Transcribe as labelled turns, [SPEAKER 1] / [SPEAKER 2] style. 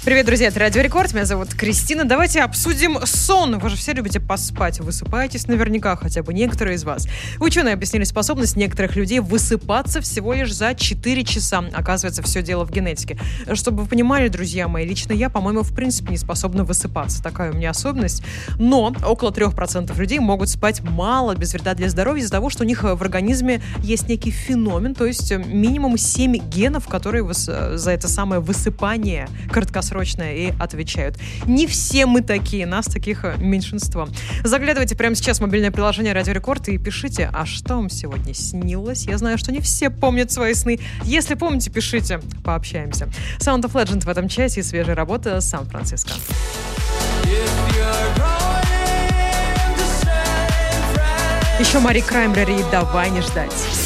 [SPEAKER 1] Привет, друзья, это Радио Рекорд, меня зовут Кристина. Давайте обсудим сон. Вы же все любите поспать, высыпаетесь наверняка, хотя бы некоторые из вас. Ученые объяснили способность некоторых людей высыпаться всего лишь за 4 часа. Оказывается, все дело в генетике. Чтобы вы понимали, друзья мои, лично я, по-моему, в принципе не способна высыпаться. Такая у меня особенность. Но около 3% людей могут спать мало, без вреда для здоровья, из-за того, что у них в организме есть некий феномен, то есть минимум 7 генов, которые за это самое высыпание краткосрочное и отвечают. Не все мы такие, нас таких меньшинство. Заглядывайте прямо сейчас в мобильное приложение Радио Рекорд и пишите, а что вам сегодня снилось? Я знаю, что не все помнят свои сны. Если помните, пишите, пообщаемся. Sound of Legend в этом часе и свежая работа Сан-Франциско. Еще Мари Краймбрери и «Давай не ждать».